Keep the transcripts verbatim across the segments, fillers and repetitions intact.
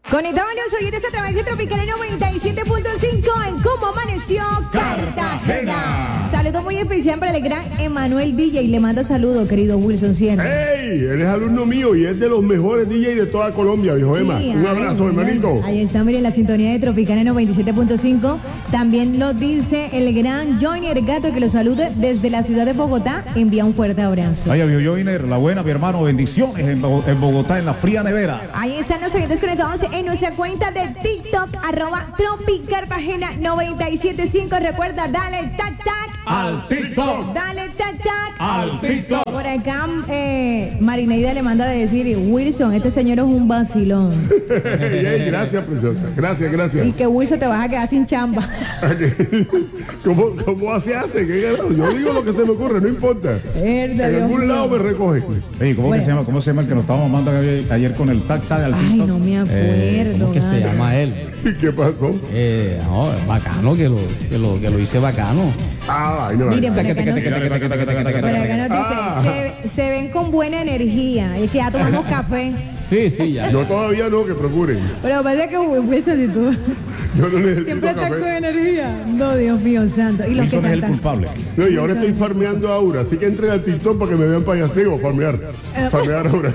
Conectados los oyentes a través de Tropical noventa y siete punto cinco en Cómo Amaneció Cartagena. Saludos muy especial para el gran Emanuel D J. Le manda saludos, querido Wilson Sierra. ¡Ey! Eres alumno mío y es de los mejores D J de toda Colombia, viejo Sí, Emma. Un ay, abrazo, mira, hermanito. Ahí está, miren, la sintonía de Tropical noventa y siete punto cinco. También lo dice el gran Joiner Gato, que lo salude desde la ciudad de Bogotá. Envía un fuerte abrazo. Vaya, Joiner, la buena, mi hermano. Bendiciones en Bogotá, en la fría nevera. Ahí están los oyentes conectados en nuestra cuenta de TikTok, arroba Tropicartagena noventa y siete punto cinco. Recuerda, dale tac tac al TikTok. Dale tac tac al TikTok. Por acá, eh, Marineida le manda de decir, Wilson, este señor es un vacilón. Ey, ey, gracias, preciosa. Gracias, gracias. Y que Wilson te vas a quedar sin chamba. ¿Cómo, cómo se hace? ¿Qué carajo? Yo digo lo que se me ocurre, no importa. En algún lado me recoge. Ey, ¿cómo, Bueno. que se llama, ¿Cómo se llama el que nos estábamos mandando ayer, ayer con el tac tac al Ay, TikTok? no me acuerdo. Eh, ¿Cómo que se vale. llama él? ¿Qué pasó? Eh, no, bacano que lo, que lo, que lo hice bacano. Ah, ay, no. Miren, por ay, acá nos, por acá nos dice, Ah. se, se ven con buena energía. Es que ya tomamos café. Sí, sí, ya. Yo todavía no, que procuren. Pero parece que Wilson, si tú Yo no necesito siempre estás con café. energía. No, Dios mío santo. Y los que Wilson es el saltan. culpable. No, y ahora estoy farmeando ahora, así que entren al TikTok para que me vean payaseo, farmear. Farmear ahora.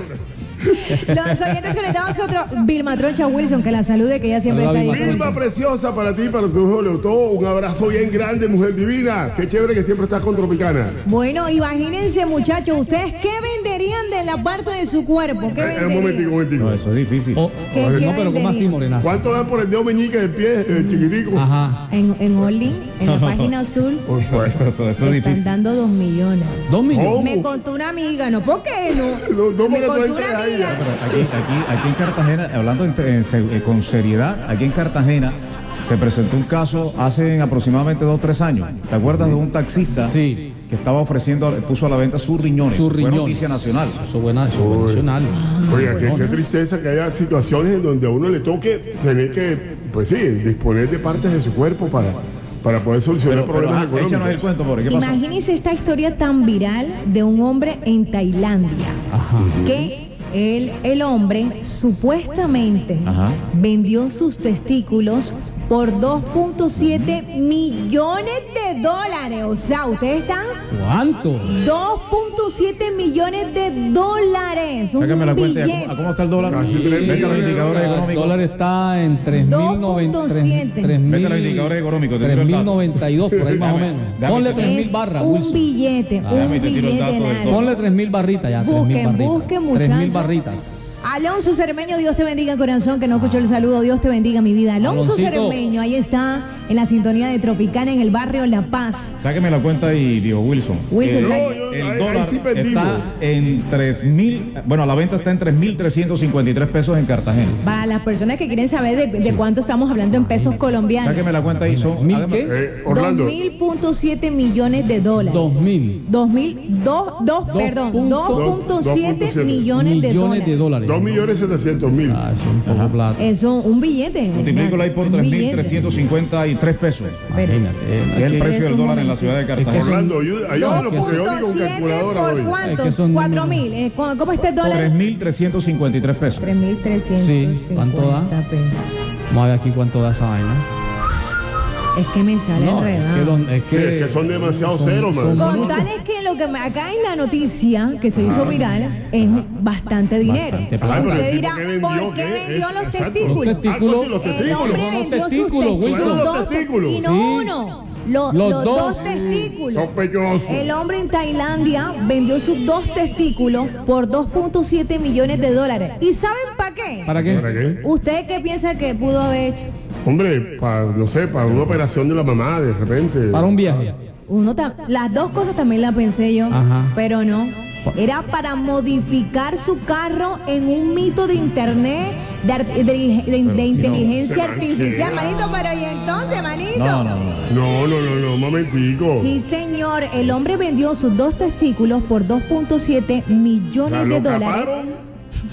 Los oyentes conectados con otro Vilma Trocha Wilson, que la salude, que ella siempre está Saluda, ahí. Vilma. Vilma preciosa para ti, para tu hijo Leotó. Un abrazo bien grande, mujer divina. Qué chévere que siempre estás con Tropicana. Bueno, imagínense, muchachos, ¿ustedes qué venderían de la parte de su cuerpo? ¿Qué Eh, eh, un momentico, un venderían? momentico. No, eso es difícil. Oh, ¿Qué- oh, qué no, pero ¿cómo así, vendería? Morena? ¿Cuánto dan por el dedo meñique del pie, eh, chiquitico? Ajá. En, en Only, en la página azul, Por Eso, eso, eso, eso es están difícil. dando dos millones. Dos millones. ¿Cómo? Me contó una amiga, ¿no? ¿Por qué no? No, no, Me porque tú contó entres una ahí, amiga. Pero aquí, aquí, aquí en Cartagena, hablando en- en se- eh, con seriedad, aquí en Cartagena se presentó un caso hace aproximadamente dos o tres años. ¿Te acuerdas de un taxista Sí. que estaba ofreciendo, puso a la venta sus riñones? Sus Fue riñones. noticia nacional. Eso es buena, eso es buena nacional. Oiga, qué, qué tristeza que haya situaciones en donde a uno le toque tener que, pues sí, disponer de partes de su cuerpo para, para poder solucionar Pero, pero, problemas ajá, échanos el económicos. cuento, por ¿qué pasó? Imagínense esta historia tan viral de un hombre en Tailandia. Ajá. Que el, el hombre supuestamente Ajá. vendió sus testículos por dos punto siete millones de dólares. O sea, ustedes están ¿Cuánto? dos punto siete millones de dólares. Un Sácame la cuenta. ¿A billete. cómo, a cómo está el dólar? Casi tres Vete a los millones de indicadores El económicos. dólar está en tres mil noventa dos punto siete. Vete a los indicadores económicos, te tiro el dato. noventa y dos, por ahí más o Dame, menos. dame, Ponle dame. tres mil Es barras, un Wilson. billete, Ah, un déjame te tiro el billete. dato del nada. dólar. Ponle tres mil barritas ya. tres mil Busquen, barritas. busquen, tres mil muchachos. barritas. Alonso Cermeño, Dios te bendiga, corazón, que no escuchó el saludo. Dios te bendiga, mi vida. Alonso Aloncito. Cermeño, ahí está, en la sintonía de Tropicana, en el barrio La Paz. Sáqueme la cuenta y digo, Wilson. Wilson, Eh, saque- No, yo- ahí- el ahí dólar sí perdimos. está en tres mil, bueno, la venta está en tres mil trescientos cincuenta y tres pesos en Cartagena. Para las personas que quieren saber de, de cuánto estamos hablando en pesos colombianos. Sáqueme la cuenta ahí, son... ¿Mil hágame- qué? Eh, dos Orlando, mil punto siete millones de dólares. Dos mil Dos mil, dos, dos, perdón, punto- dos punto siete dos punto siete millones de millones de dólares. dólares. dos millones setecientos mil. Ah, eso es un poco plata. Eso, un billete. Multiplícalo ahí por un tres mil billete. trescientos cincuenta y tres pesos. Imagínate. Que es el que- precio es del un dólar en la momento. ciudad de Es que Cartagena. son- Orlando, ayú- ayúdanos porque yo dos vi con punto siete calculadora por hoy. Es cuánto? que son Cuatro números. mil. Eh, ¿Cómo cómo está el dólar? tres mil trescientos cincuenta y tres pesos. Tres mil trescientos Sí, ¿cuánto da? cincuenta pesos. Vamos a ver aquí cuánto da esa vaina. Es que me sale No, es enredado. que, don- es Sí, que, es que son demasiado ceros, man. son Con muchos. tal es que lo que me- acá en la noticia que se hizo viral es bastante dinero. Bastante plata. Ay, pero el Usted tipo dirá, que vendió, ¿por qué ¿qué? vendió Es- los exacto. testículos? Los testículos. Ah, sí, los El testículos. hombre Son los vendió sus testículos, testículos. Wilson. Los dos- testículos. Y no Sí. uno. Lo- Los los dos. dos testículos. Sospechoso. El hombre en Tailandia vendió sus dos testículos por dos punto siete millones de dólares. ¿Y saben para qué? ¿Para qué? ¿Para qué? ¿Usted qué piensa que pudo haber hecho? Hombre, para, no sé, para una operación de la mamá, de repente. Para un viaje. Uno ta- las dos cosas también las pensé yo, Ajá. pero no. Era para modificar su carro en un mito de internet de, ar- de- de- de si no, inteligencia se artificial, manquea. manito, pero ¿y entonces, manito? No, no, no. No, no, no, no, un momentico. Sí, señor, el hombre vendió sus dos testículos por dos punto siete millones O sea, de lo dólares. caparon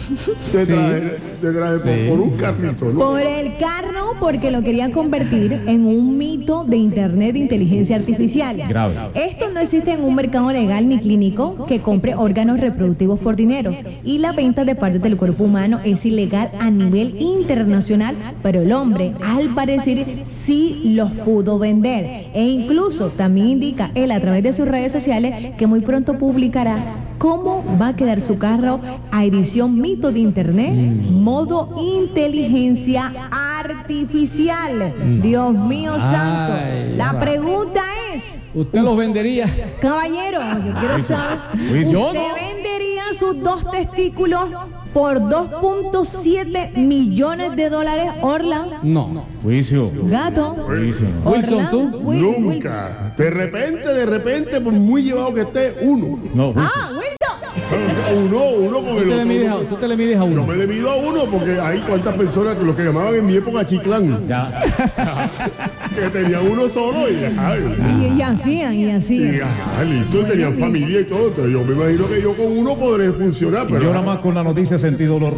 Te Sí. trae, te trae por, Sí. por un carrito, ¿no? Por el carro, porque lo querían convertir en un mito de Internet de inteligencia artificial. Grave. Esto no existe en un mercado legal ni clínico que compre órganos reproductivos por dinero. Y la venta de partes del cuerpo humano es ilegal a nivel internacional, pero el hombre, al parecer, sí los pudo vender. E incluso también indica él a través de sus redes sociales que muy pronto publicará cómo va a quedar su carro a edición mito de Internet, modo inteligencia artificial. Dios mío santo. Ay, La va. pregunta es, ¿Usted los vendería? caballero, yo quiero saber, Juicio. ¿usted vendería sus dos testículos por dos punto siete millones de dólares? Orla, No. Juicio. gato, Juicio. Wilson, Orla, ¿tú? Wil- Wil- Nunca. De repente, de repente, por muy llevado que esté, uno. No, juicio. Ah, Wilson. Uno, uno con Tú el te, le otro. mides a, no. tú te le mides a No uno. me le mido a uno porque hay cuantas personas, lo que llamaban en mi época chiclán, Ya. que tenían uno solo y ajá, Y, y hacían, y y, hacían. ajá, listo, y tenían familia y todo. Entonces yo me imagino que yo con uno podré funcionar, pero. Yo nada más con la noticia sentí dolor.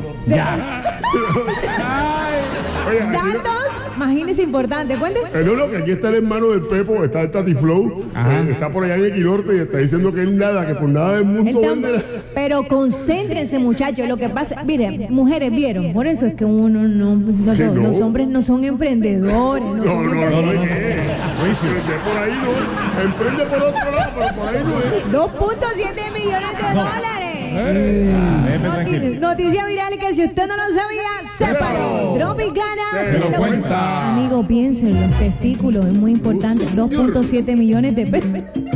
Oye, aquí no- Datos, imagínense importante, cuente. Eh, no, no, que aquí está el hermano del Pepo, está el Tati Flow, eh, está por allá en Equinorte y está diciendo que él nada, que por nada del El mundo tam- vende la- Pero concéntrense, muchachos. Lo que pasa, mire, mujeres vieron, por eso es que uno no, no- Que no. los hombres no son emprendedores. No, No, son no, no, emprendedores. no, Emprende por ahí no, emprende por otro lado, pero por ahí no es. dos punto siete millones de dólares. Déjeme Noti- tranquilo. noticia viral que si usted no lo sabía, sépalo. Tropicana Se lo cuenta. Amigo, piensen, los testículos es muy importante. dos punto siete millones de pesos.